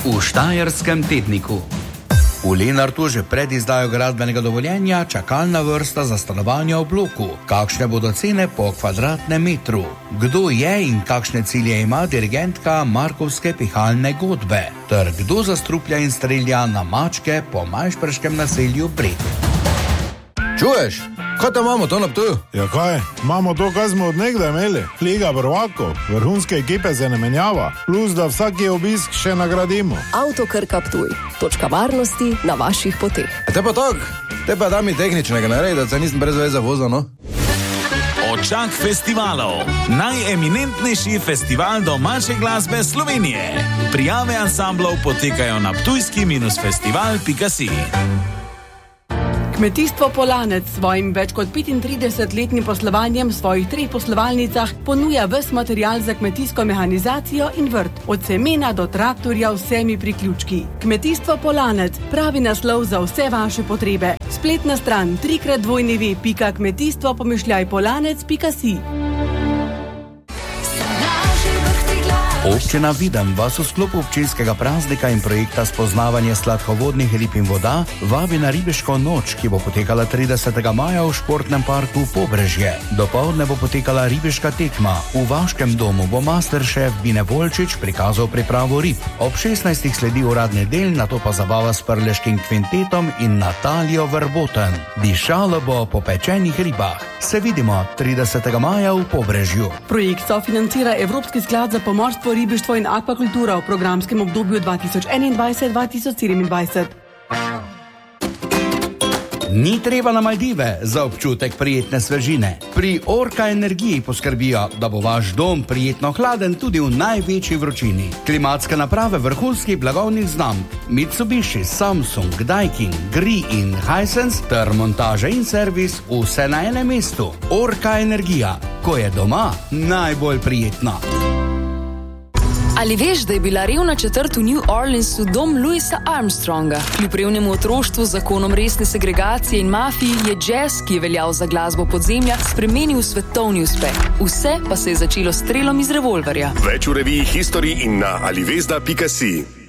v Štajerskem tedniku. V Lenartu že pred izdajo gradbenega dovoljenja čakalna vrsta za stanovanja v bloku. Kakšne bodo cene po kvadratnem metru? Kdo je in kakšne cilje ima dirigentka Markovske pihalne godbe? Ter kdo zastruplja in strelja na mačke po majšperškem naselju Breg? Čuješ? Kaj tam imamo to na Ptuju? Ja kaj? Imamo to, kaj smo od nekdaj imeli. Liga prvakov, vrhunske ekipe se ne menjava, plus da vsaki obisk še nagradimo. Avto Krka Ptuj. Točka varnosti na vaših poteh. Te pa tak, te pa da mi tehničnega naredi, da se nisem brez veze vozil, no? Očak festivalov. Najeminentnejši festival domače glasbe Slovenije. Prijave ansamblov potekajo na ptujski-festival.si. Kmetijstvo Polanec svojim več kot 35-letnim poslovanjem v svojih 3 poslovalnicah ponuja ves material za kmetijsko mehanizacijo in vrt, od semena do traktorja vsemi priključki. Kmetijstvo Polanec, pravi naslov za vse vaše potrebe. Spletna stran www.kmetijstvo-polanec.si. Občina Videm vas v sklopu občinskega praznika in projekta spoznavanje sladkovodnih rib in voda vabi na ribiško noč, ki bo potekala 30. maja v športnem parku Pobrežje. Dopoldne bo potekala ribiška tekma. V vaškem domu bo masterchef Bine Volčič prikazal pripravo rib. Ob 16. sledi uradni del, nato pa zabava s prleškim kvintetom in Natalijo Verboten. Dišalo bo po pečenih ribah. Se vidimo 30. maja v Pobrežju. Projekt sofinancira Evropski sklad za pomorstvo, ribištvo in akvakulturo v programskem obdobju 2021-2027. Ni treba na Maldive za občutek prijetne svežine. Pri Orka Energiji poskrbijo, da bo vaš dom prijetno hladen tudi v največji vročini. Klimatske naprave vrhunskih blagovnih znamk Mitsubishi, Samsung, Daikin, Gree in Hisense ter montaža in servis vse na enem mestu. Orka Energija, ko je doma najbolj prijetno. Ali veš, da je bila revna četrt v New Orleansu dom Louisa Armstronga? Kljub revnemu otroštvu, zakonom resne segregacije in mafiji je jazz, ki je veljal za glasbo podzemlja, spremenil svetovni uspeh. Vse pa se je začelo s strelom iz revolverja. Več v reviji History in na alivezda.si.